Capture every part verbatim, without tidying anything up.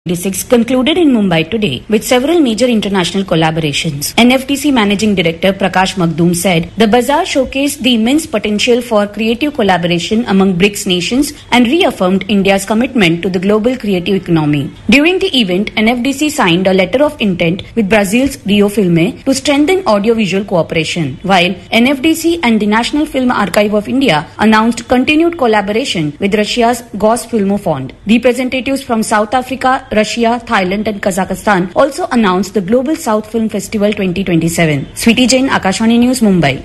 twenty-six concluded in Mumbai today with several major international collaborations. N F D C Managing Director Prakash Makhdoom said the bazaar showcased the immense potential for creative collaboration among BRICS nations and reaffirmed India's commitment to the global creative economy. During the event, N F D C signed a letter of intent with Brazil's Rio Filme to strengthen audiovisual cooperation, while N F D C and the National Film Archive of India announced continued collaboration with Russia's Gosfilmofond. Representatives from South Africa, Russia, Thailand and Kazakhstan also announced the Global South Film Festival twenty twenty-seven. Sweetie Jain, Akashvani News, Mumbai.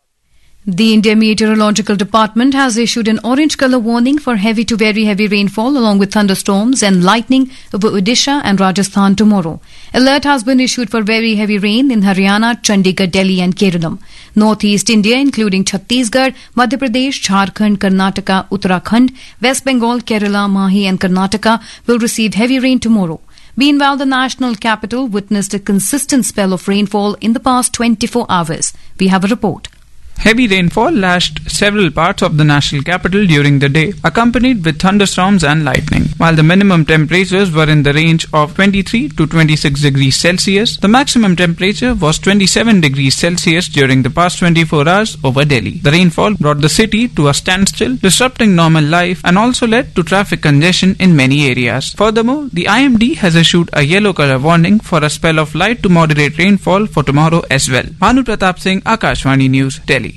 The India Meteorological Department has issued an orange colour warning for heavy to very heavy rainfall along with thunderstorms and lightning over Odisha and Rajasthan tomorrow. Alert has been issued for very heavy rain in Haryana, Chandigarh, Delhi and Kerala. Northeast India including Chhattisgarh, Madhya Pradesh, Jharkhand, Karnataka, Uttarakhand, West Bengal, Kerala, Mahi and Karnataka will receive heavy rain tomorrow. Meanwhile, the national capital witnessed a consistent spell of rainfall in the past twenty-four hours. We have a report. Heavy rainfall lashed several parts of the national capital during the day, accompanied with thunderstorms and lightning. While the minimum temperatures were in the range of twenty-three to twenty-six degrees Celsius, the maximum temperature was twenty-seven degrees Celsius during the past twenty-four hours over Delhi. The rainfall brought the city to a standstill, disrupting normal life and also led to traffic congestion in many areas. Furthermore, the I M D has issued a yellow color warning for a spell of light to moderate rainfall for tomorrow as well. Bhanu Pratap Singh, Akashvani News, Delhi.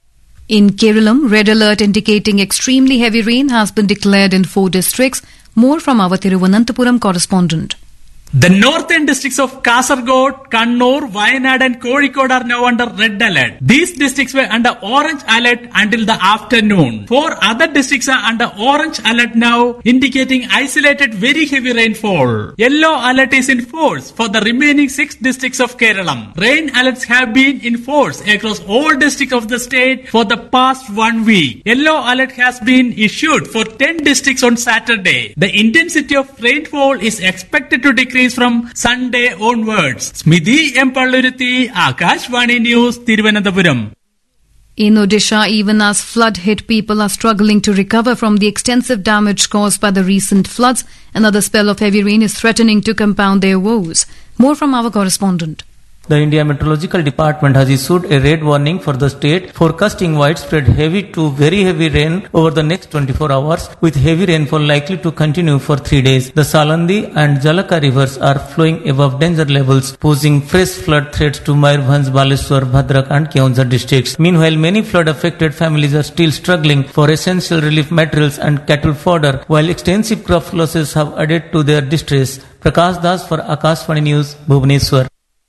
In Kerala, red alert indicating extremely heavy rain has been declared in four districts. More from our Thiruvananthapuram correspondent. The northern districts of Kasaragod, Kannur, Wayanad and Kozhikode are now under red alert. These districts were under orange alert until the afternoon. Four other districts are under orange alert now, indicating isolated very heavy rainfall. Yellow alert is in force for the remaining six districts of Kerala. Rain alerts have been in force across all districts of the state for the past one week. Yellow alert has been issued for ten districts on Saturday. The intensity of rainfall is expected to decrease from Sunday onwards. Smithy Empalluruthi, Akashvani News, Thiruvananthapuram. In Odisha, even as flood hit, people are struggling to recover from the extensive damage caused by the recent floods. Another spell of heavy rain is threatening to compound their woes. More from our correspondent. The India Meteorological Department has issued a red warning for the state, forecasting widespread heavy to very heavy rain over the next twenty-four hours, with heavy rainfall likely to continue for three days. The Salandi and Jalaka rivers are flowing above danger levels, posing fresh flood threats to Mayurbhanj, Baleshwar, Bhadrak and Keonjhar districts. Meanwhile, many flood-affected families are still struggling for essential relief materials and cattle fodder, while extensive crop losses have added to their distress. Prakash Das for Akashvani News, Bhubaneswar.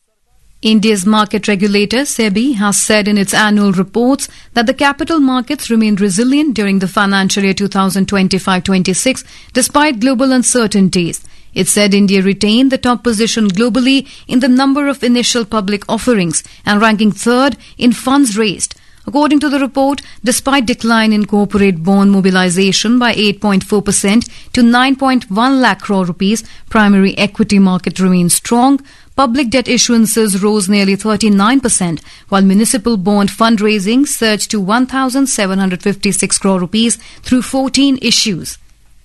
India's market regulator, SEBI, has said in its annual reports that the capital markets remained resilient during the financial year twenty twenty-five twenty-six despite global uncertainties. It said India retained the top position globally in the number of initial public offerings and ranking third in funds raised. According to the report, despite decline in corporate bond mobilization by eight point four percent to nine point one lakh crore rupees, primary equity market remains strong. Public debt issuances rose nearly thirty-nine percent, while municipal bond fundraising surged to one thousand seven hundred fifty-six crore rupees through fourteen issues.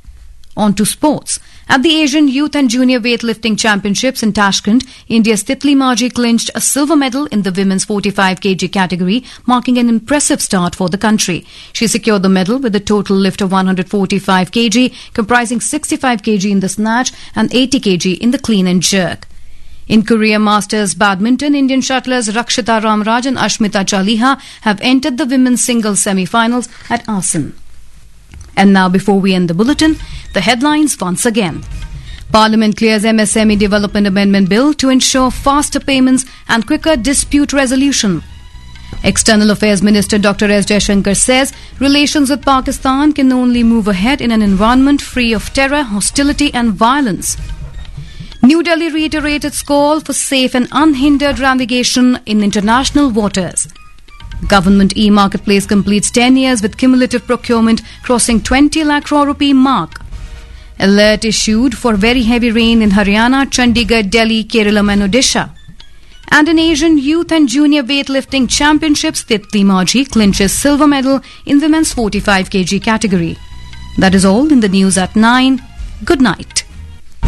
On to sports. At the Asian Youth and Junior Weightlifting Championships in Tashkent, India's Titli Maji clinched a silver medal in the women's forty-five kilogram category, marking an impressive start for the country. She secured the medal with a total lift of one hundred forty-five kilograms, comprising sixty-five kilograms in the snatch and eighty kilograms in the clean and jerk. In Korea Masters Badminton, Indian shuttlers Rakshita Ramraj and Ashmita Chaliha have entered the women's singles semi-finals at Asan. And now, before we end the bulletin, the headlines once again. Parliament clears M S M E Development Amendment Bill to ensure faster payments and quicker dispute resolution. External Affairs Minister Doctor S Jaishankar says relations with Pakistan can only move ahead in an environment free of terror, hostility and violence. New Delhi reiterated its call for safe and unhindered navigation in international waters. Government e-marketplace completes ten years with cumulative procurement crossing twenty lakh crore rupee mark. Alert issued for very heavy rain in Haryana, Chandigarh, Delhi, Kerala and Odisha. And in Asian Youth and Junior Weightlifting Championships, Titli Maji clinches silver medal in women's forty-five kilogram category. That is all in the news at nine. Good night.